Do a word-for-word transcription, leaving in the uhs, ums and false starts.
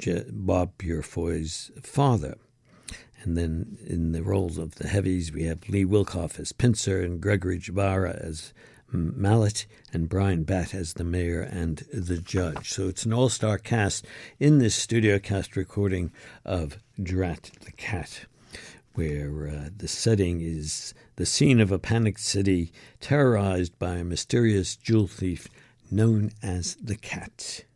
Je- Bob Purefoy's father. And then in the roles of the heavies, we have Lee Wilkoff as Pincer and Gregory Jbara as Mallet and Brian Batt as the mayor and the judge. So it's an all-star cast in this studio cast recording of Drat the Cat, where uh, the setting is the scene of a panicked city terrorized by a mysterious jewel thief known as the Cat.